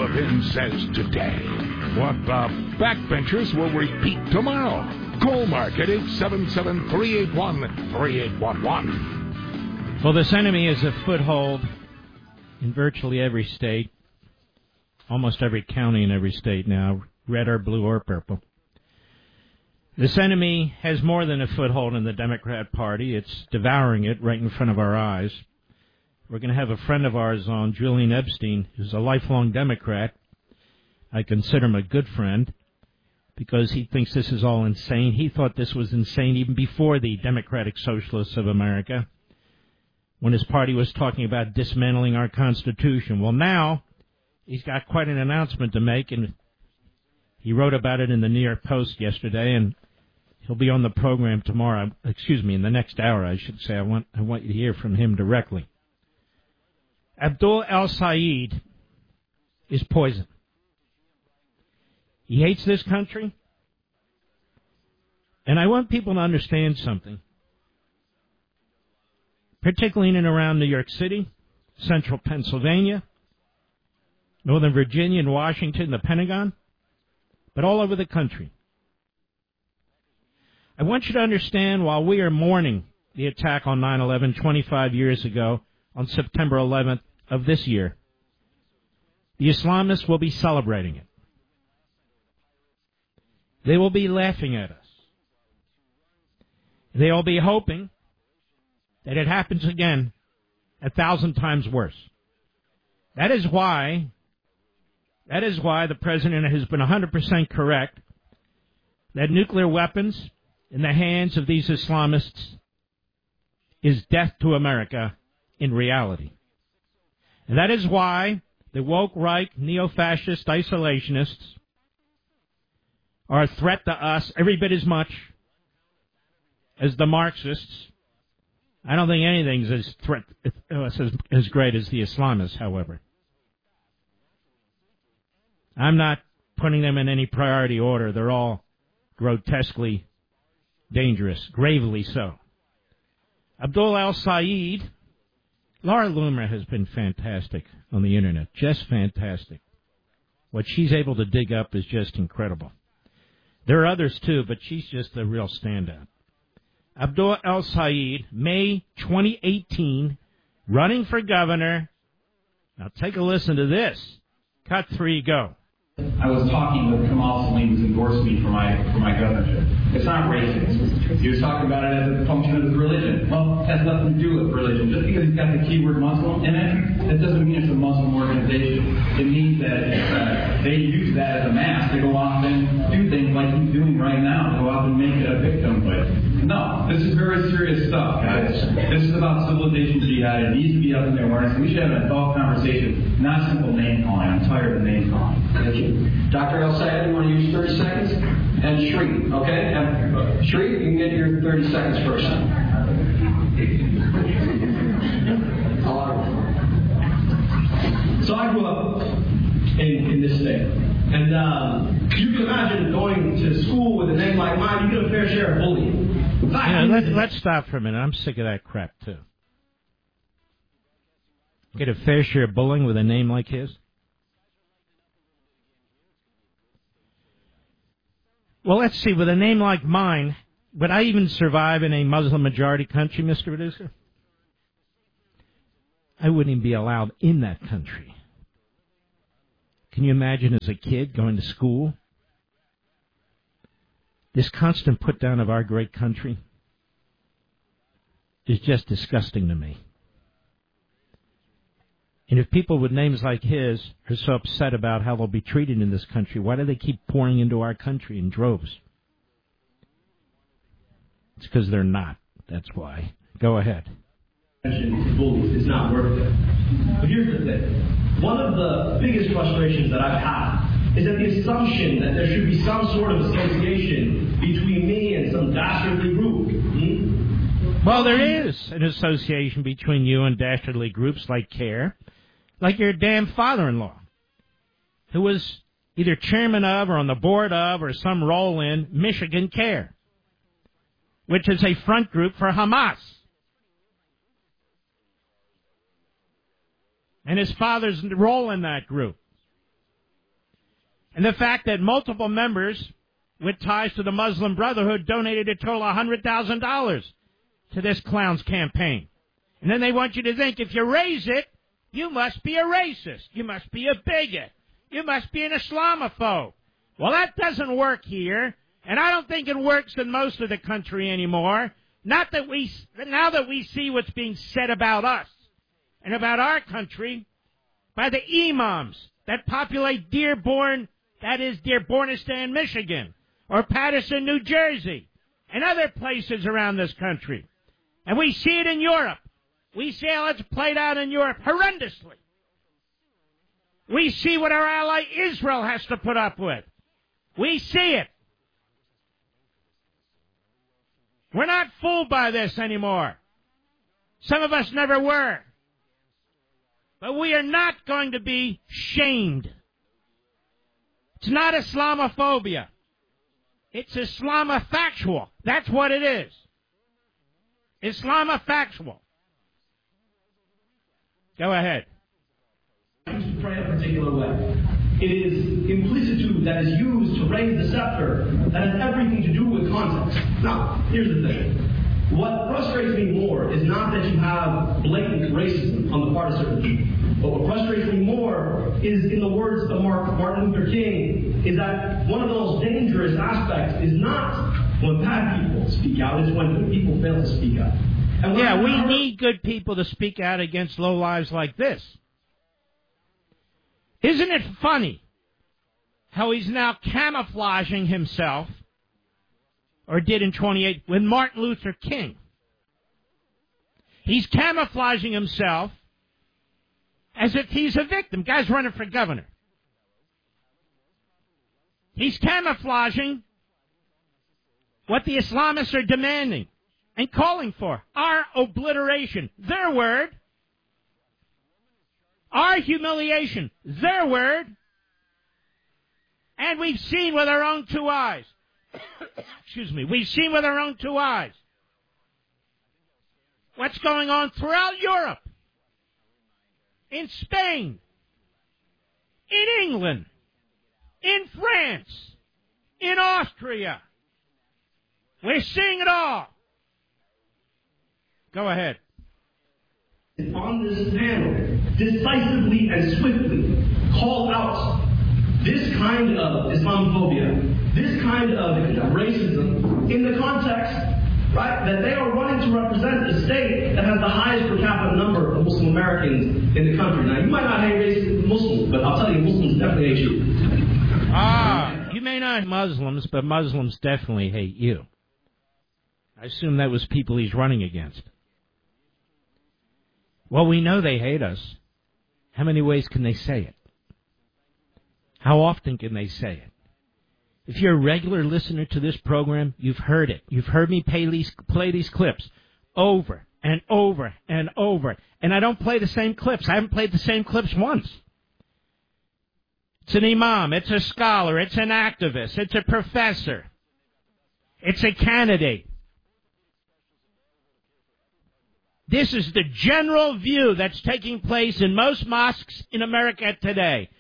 Levin says today. What the backbenchers will repeat tomorrow. Call Mark at 877-381-3811. Well, this enemy is a foothold in virtually every state, almost every county in every state now, red or blue or purple. This enemy has more than a foothold in the Democrat Party. It's devouring it right in front of our eyes. We're going to have a friend of ours on, Julian Epstein, who's a lifelong Democrat. I consider him a good friend because he thinks this is all insane. He thought this was insane even before the Democratic Socialists of America, when his party was talking about dismantling our Constitution. Well, now he's got quite an announcement to make, and he wrote about it in the New York Post yesterday, and he'll be on the program tomorrow. In the next hour, I should say. I want you to hear from him directly. Abdul El-Sayed is poison. He hates this country. And I want people to understand something, particularly in and around New York City, central Pennsylvania, Northern Virginia and Washington, the Pentagon, but all over the country. I want you to understand, while we are mourning the attack on 9/11 25 years ago, on September 11th of this year, the Islamists will be celebrating it. They will be laughing at us. They will be hoping that it happens again 1,000 times worse. That is why the President has been 100% correct that nuclear weapons in the hands of these Islamists is death to America in reality. And that is why the woke right neo-fascist isolationists are a threat to us every bit as much as the Marxists. I don't think anything's as great as the Islamists, however. I'm not putting them in any priority order. They're all grotesquely dangerous, gravely so. Abdul El-Sayed, Laura Loomer has been fantastic on the Internet, just fantastic. What she's able to dig up is just incredible. There are others, too, but she's just a real standout. Abdul El-Sayed, May 2018, running for governor. Now take a listen to this. Cut 3, go. I was talking with Kamal Salim, who's endorsed me for my governorship. It's not racist. He was talking about it as a function of his religion. Well, it has nothing to do with religion. Just because he's got the keyword Muslim in it, that doesn't mean it's a Muslim organization. It means that they use that as a mask to go off and do things like he's doing right now, to go out and make it a victim. But no, this is very serious stuff, guys. This is about civilization jihad. It needs to be up in their awareness. We should have an adult conversation, not simple name calling. I'm tired of name calling. Thank you. Dr. El-Sayed, you want to use 30 seconds? And Shri, okay? And Shri, you can get your 30 seconds first. So I grew up in this state. And you can imagine going to school with a name like mine, you get a fair share of bullying. Let's stop for a minute. I'm sick of that crap, too. Get a fair share of bullying with a name like his? Well, let's see. With a name like mine, would I even survive in a Muslim-majority country, Mr. Producer? I wouldn't even be allowed in that country. Can you imagine as a kid going to school? This constant put-down of our great country is just disgusting to me. And if people with names like his are so upset about how they'll be treated in this country, why do they keep pouring into our country in droves? It's because they're not. That's why. Go ahead. Bullies is not worth it. But here's the thing. One of the biggest frustrations that I've had is that the assumption that there should be some sort of association between me and some dastardly group. Well, there is an association between you and dastardly groups like CARE. Like your damn father-in-law, who was either chairman of or on the board of or some role in Michigan CARE, which is a front group for Hamas. And his father's role in that group. And the fact that multiple members with ties to the Muslim Brotherhood donated a total of $100,000 to this clown's campaign. And then they want you to think if you raise it, you must be a racist. You must be a bigot. You must be an Islamophobe. Well, that doesn't work here, and I don't think it works in most of the country anymore. Now that we see what's being said about us and about our country by the imams that populate Dearborn, that is Dearbornistan, Michigan, or Patterson, New Jersey, and other places around this country. And we see it in Europe. We see how it's played out in Europe horrendously. We see what our ally Israel has to put up with. We see it. We're not fooled by this anymore. Some of us never were. But we are not going to be shamed. It's not Islamophobia. It's Islamofactual. That's what it is. Islamofactual. Go ahead. To pray a particular way. It is implicitude that is used to raise the scepter that has everything to do with context. Now, here's the thing. What frustrates me more is not that you have blatant racism on the part of certain people. But what frustrates me more is, in the words of Martin Luther King, is that one of the most dangerous aspects is not when bad people speak out, it's when good people fail to speak out. Yeah, we need good people to speak out against lowlives like this. Isn't it funny how he's now camouflaging himself, or did in 28, with Martin Luther King? He's camouflaging himself as if he's a victim. Guy's running for governor. He's camouflaging what the Islamists are demanding and calling for. Our obliteration, their word. Our humiliation, their word. And we've seen with our own two eyes. Excuse me. We've seen with our own two eyes what's going on throughout Europe. In Spain. In England. In France. In Austria. We're seeing it all. Go ahead. On this panel, decisively and swiftly call out this kind of Islamophobia, this kind of racism in the context, right, that they are running to represent a state that has the highest per capita number of Muslim Americans in the country. Now, you might not hate racist Muslims, but I'll tell you, Muslims definitely hate you. You may not hate Muslims, but Muslims definitely hate you. I assume that was people he's running against. Well, we know they hate us. How many ways can they say it? How often can they say it? If you're a regular listener to this program, you've heard it. You've heard me play these clips over and over and over. And I don't play the same clips. I haven't played the same clips once. It's an imam. It's a scholar. It's an activist. It's a professor. It's a candidate. This is the general view that's taking place in most mosques in America today.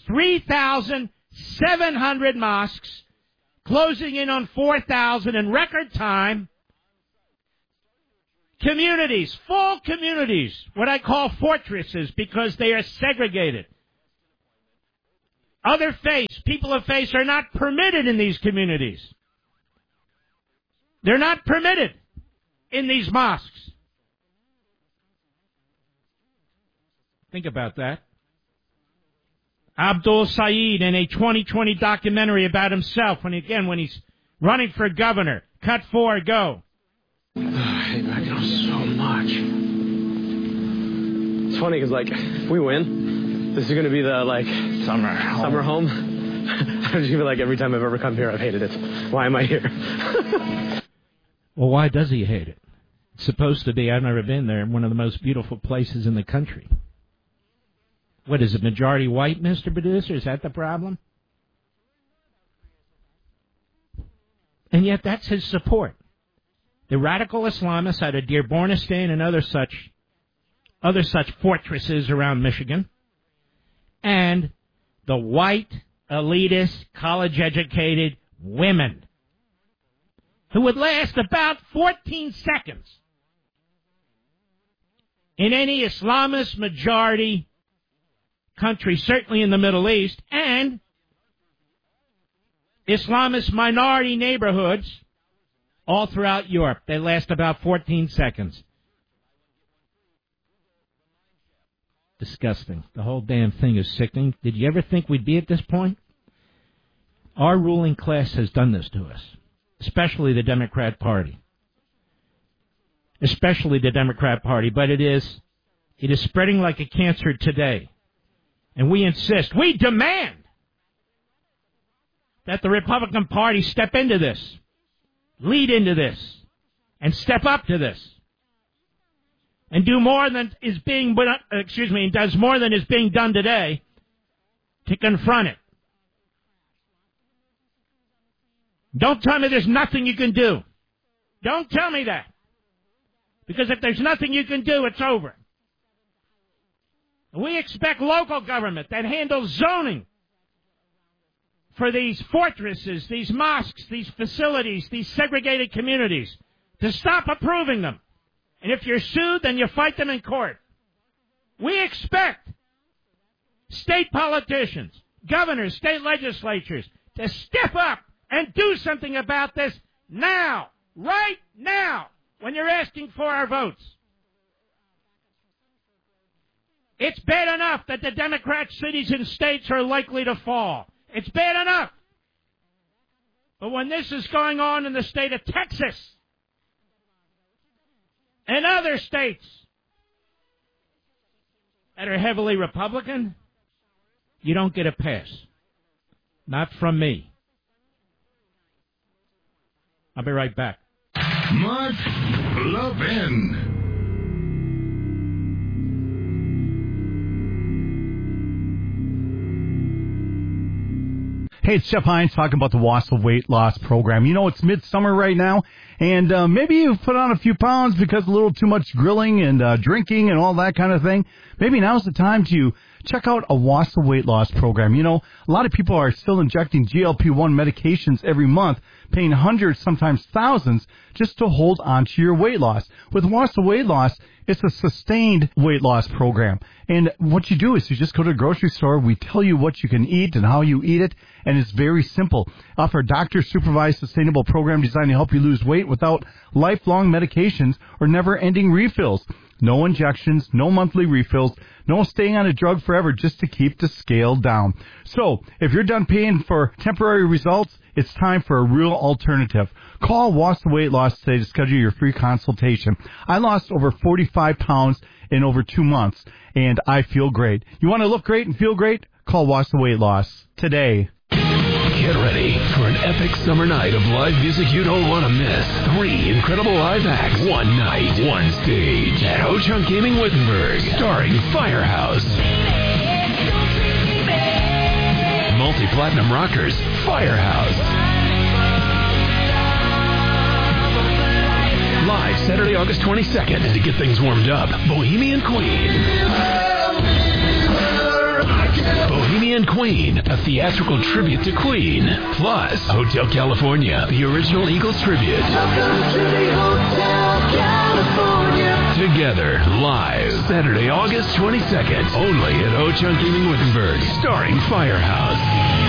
3,700 mosques, closing in on 4,000 in record time. Communities, full communities, what I call fortresses because they are segregated. Other faiths, people of faith, are not permitted in these communities. They're not permitted in these mosques. Think about that. Abdul Saeed in a 2020 documentary about himself when he's running for governor. Cut 4, go. I hate Mackinac so much. It's funny because, if we win, this is going to be the, summer home. I just feel like every time I've ever come here, I've hated it. Why am I here? Well, why does he hate it? It's supposed to be, I've never been there, one of the most beautiful places in the country. What is it, majority white, Mr. Producer? Is that the problem? And yet that's his support. The radical Islamists out of Dearbornistan and other such fortresses around Michigan, and the white elitist, college-educated women who would last about 14 seconds in any Islamist majority country, certainly in the Middle East, and Islamist minority neighborhoods all throughout Europe. They last about 14 seconds. Disgusting. The whole damn thing is sickening. Did you ever think we'd be at this point? Our ruling class has done this to us, especially the Democrat Party. Especially the Democrat Party, but it is spreading like a cancer today. And we insist, we demand that the Republican Party step into this, lead into this, and step up to this. And do more than is being, does more than is being done today to confront it. Don't tell me there's nothing you can do. Don't tell me that. Because if there's nothing you can do, it's over. We expect local government that handles zoning for these fortresses, these mosques, these facilities, these segregated communities, to stop approving them. And if you're sued, then you fight them in court. We expect state politicians, governors, state legislatures to step up and do something about this now, right now, when you're asking for our votes. It's bad enough that the Democrat cities and states are likely to fall. It's bad enough. But when this is going on in the state of Texas and other states that are heavily Republican, you don't get a pass. Not from me. I'll be right back. Mark Levin. Hey, it's Jeff Hines talking about the Wausau Weight Loss Program. You know, it's midsummer right now, and maybe you've put on a few pounds because a little too much grilling and drinking and all that kind of thing. Maybe now's the time to check out a Wausau Weight Loss Program. You know, a lot of people are still injecting GLP-1 medications every month, paying hundreds, sometimes thousands, just to hold on to your weight loss. With Wausau Weight Loss, it's a sustained weight loss program. And what you do is you just go to the grocery store. We tell you what you can eat and how you eat it. And it's very simple. Offer a doctor-supervised sustainable program designed to help you lose weight without lifelong medications or never-ending refills. No injections, no monthly refills, no staying on a drug forever just to keep the scale down. So, if you're done paying for temporary results, it's time for a real alternative. Call Wausau Weight Loss today to schedule your free consultation. I lost over 45 pounds in over 2 months, and I feel great. You want to look great and feel great? Call Wausau Weight Loss today. Get ready for an epic summer night of live music you don't want to miss. 3 incredible live acts, 1 night, 1 stage at Ho-Chunk Gaming Wittenberg, starring Firehouse. Multi-platinum rockers, Firehouse. Live Saturday, August 22nd, and to get things warmed up, Bohemian Queen. Bohemian Queen, a theatrical tribute to Queen. Plus, Hotel California, the original Eagles tribute. Together, live, Saturday, August 22nd, only at Ho-Chunk Gaming Wittenberg, starring Firehouse.